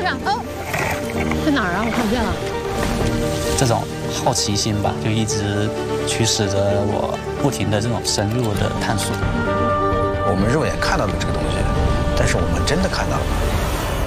去啊？哦，在哪儿啊？我看不见了。 这种好奇心吧，就一直驱使着我不停的这种深入的探索。 我们肉眼看到的这个东西，但是我们真的看到了。